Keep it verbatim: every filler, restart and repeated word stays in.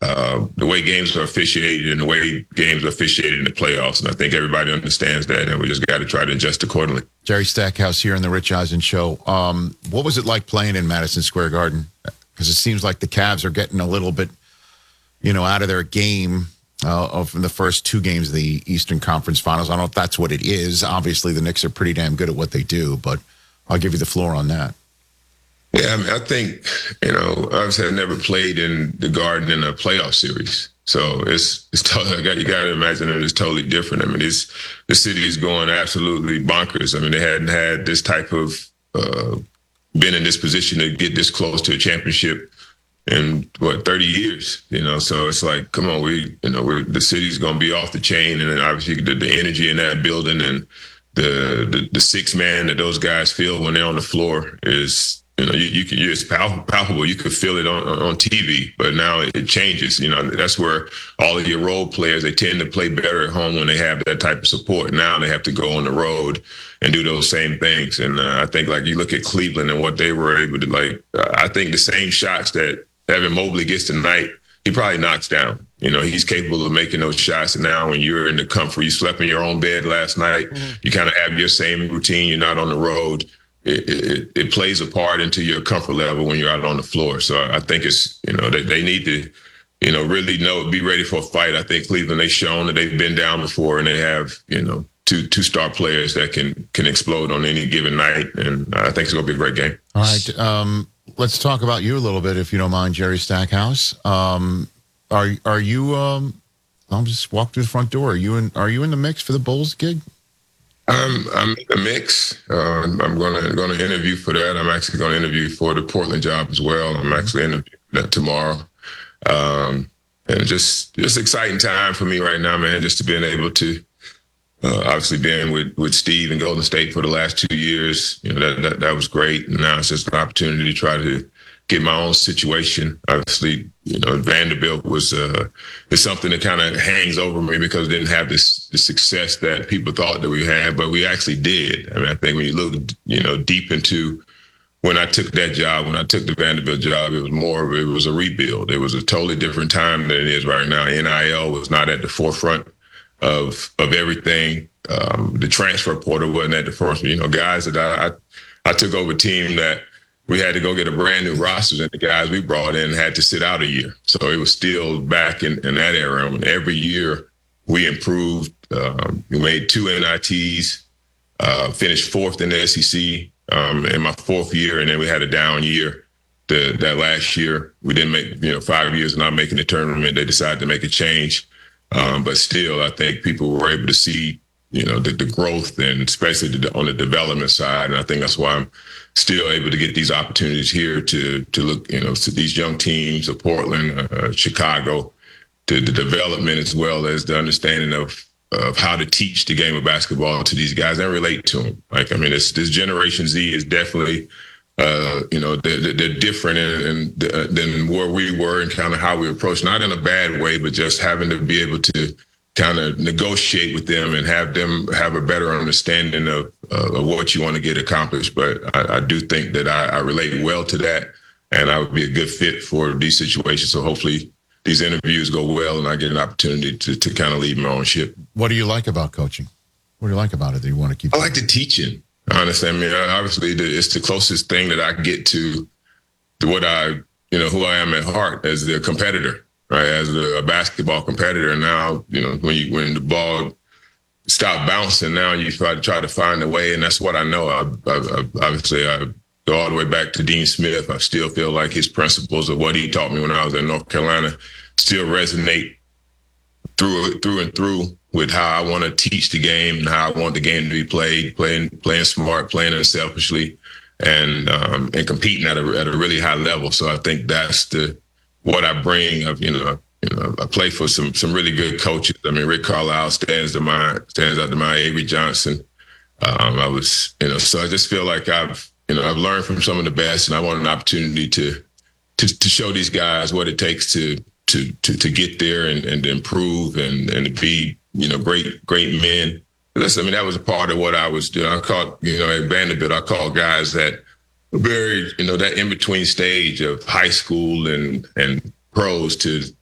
uh, the way games are officiated and the way games are officiated in the playoffs. And I think everybody understands that, and we just got to try to adjust accordingly. Jerry Stackhouse here on the Rich Eisen Show. Um, what was it like playing in Madison Square Garden? Because it seems like the Cavs are getting a little bit, you know, out of their game uh, of the first two games of the Eastern Conference Finals. I don't know if that's what it is. Obviously, the Knicks are pretty damn good at what they do, but I'll give you the floor on that. Yeah, I mean, I think, you know, obviously I've never played in the Garden in a playoff series. So it's it's totally, you got to imagine that it's totally different. I mean, it's, the city is going absolutely bonkers. I mean, they hadn't had this type of, uh, been in this position to get this close to a championship in, what, thirty years, you know? So it's like, come on, we, you know, we're, the city's going to be off the chain. And then obviously the, the energy in that building and the, the, the six man that those guys feel when they're on the floor is, you know, you, you can, it's palpable. You could feel it on, on T V, but now it changes. You know, that's where all of your role players, they tend to play better at home when they have that type of support. Now they have to go on the road and do those same things. And uh, I think, like, you look at Cleveland and what they were able to, like, uh, I think the same shots that Evan Mobley gets tonight, he probably knocks down. You know, he's capable of making those shots. And now when you're in the comfort, you slept in your own bed last night, mm-hmm. you kind of have your same routine. You're not on the road. It, it, it plays a part into your comfort level when you're out on the floor. So I think it's, you know, they, they need to, you know, really know, be ready for a fight. I think Cleveland, they've shown that they've been down before and they have, you know, two two star players that can can explode on any given night. And I think it's going to be a great game. All right. Um, let's talk about you a little bit, if you don't mind, Jerry Stackhouse. Um, are are you, um, I'll just walk through the front door. Are you in, are you in the mix for the Bulls gig? I'm I'm in the mix. Uh, I'm gonna gonna interview for that. I'm actually gonna interview for the Portland job as well. I'm actually interviewing that tomorrow. Um, and just just exciting time for me right now, man. Just to being able to uh, obviously being with with Steve and Golden State for the last two years, you know, that that that was great. And now it's just an opportunity to try to get my own situation. Obviously, you know, Vanderbilt was uh, is something that kind of hangs over me because it didn't have this the success that people thought that we had, but we actually did. I mean, I think when you look, you know, deep into when I took that job, when I took the Vanderbilt job, it was more of, it was a rebuild. It was a totally different time than it is right now. N I L was not at the forefront of of everything. Um, the transfer portal wasn't at the first. You know, guys that I I, I took over a team that we had to go get a brand new roster, and the guys we brought in had to sit out a year. So it was still back in, in that era. And every year we improved. Um, we made two N I Ts, uh, finished fourth in the S E C um, in my fourth year, and then we had a down year. The, that last year, we didn't make, you know, five years of not making the tournament. They decided to make a change. Um, but still, I think people were able to see, you know, the, the growth, and especially the, on the development side. And I think that's why I'm still able to get these opportunities here to to look, you know, to these young teams of Portland, uh, Chicago, to the development as well as the understanding of of how to teach the game of basketball to these guys and relate to them. Like, I mean, this, this Generation Z is definitely, uh, you know, they're, they're different in, in, uh, than where we were and kind of how we approach, not in a bad way, but just having to be able to kind of negotiate with them and have them have a better understanding of, uh, of what you want to get accomplished. But I, I do think that I, I relate well to that, and I would be a good fit for these situations. So hopefully these interviews go well and I get an opportunity to, to kind of lead my own ship. What do you like about coaching? What do you like about it that you want to keep? I like the teaching, honestly. I mean, obviously it's the closest thing that I get to, to what I, you know, who I am at heart as the competitor. Right, as a, a basketball competitor. And now, you know, when you when the ball stopped bouncing, now you try to try to find a way, and that's what I know. I, I, I obviously I go all the way back to Dean Smith. I still feel like his principles of what he taught me when I was in North Carolina still resonate through through and through with how I want to teach the game and how I want the game to be played, playing playing smart, playing unselfishly, and um, and competing at a at a really high level. So I think that's the what I bring. Of you know, you know, I play for some some really good coaches. I mean, Rick Carlisle stands to mind, stands out to mind. Avery Johnson. Um, I was, you know, so I just feel like I've, you know, I've learned from some of the best, and I want an opportunity to to to show these guys what it takes to to to to get there and and to improve and and to be, you know, great great men. Listen, I mean, that was a part of what I was doing. I called, you know, at Vanderbilt, I called guys that very, you know, that in-between stage of high school and and pros to